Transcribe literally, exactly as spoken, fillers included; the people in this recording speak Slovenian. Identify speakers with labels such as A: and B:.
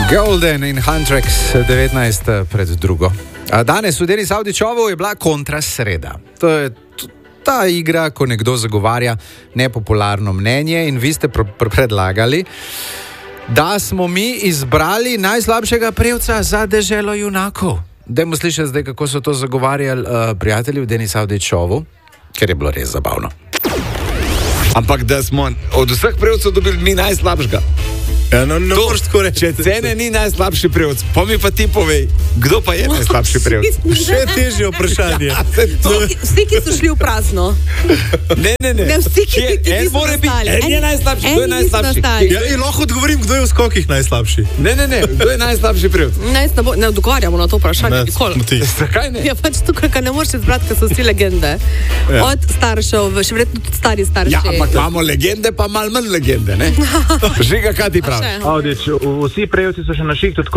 A: Golden in Huntrax devetnajst pred drugo. Danes v Denis Avdićovu je bila kontra sreda. To je ta igra, ko nekdo zagovarja nepopularno mnenje in vi ste pr- pr- predlagali, da smo mi izbrali najslabšega pevca za deželo junakov. Dajmo slišati zdaj, kako so to zagovarjali uh, prijatelji v Denis Avdićovu, ker je bilo res zabavno.
B: Ampak da smo od vseh pevcev dobili mi najslabšega.
C: Ja, no, no,
B: to, če cene ni najslabši pevec, pa mi pa ti povej, kdo pa je najslabši pevec?
C: Še težje vprašanje.
B: Ja,
D: vsi, ki so šli v prazno.
B: Ne, ne, ne.
D: ne vsi, ki, ki, ki
B: en
D: niso
B: mora biti,
D: nastali.
B: en je najslabši, kdo je najslabši?
C: Ja, in lahko odgovorim, kdo je v skokih najslabši.
B: Ne, ne, ne, kdo je najslabši pevec?
D: Ne, ne, ne odgovarjamo na to vprašanje.
C: Ne,
B: zakaj ne?
D: Ja, pač tukaj, ker ne moreš izbrati, ker so vsi legende. Ja. Od staršev, še verjetno tudi stari starši.
B: Ja, ampak imamo legende, pa malo manj legende, ne? Žiga, kaj ti praviš?
E: Avdić, vsi prejevci so še na šihtu,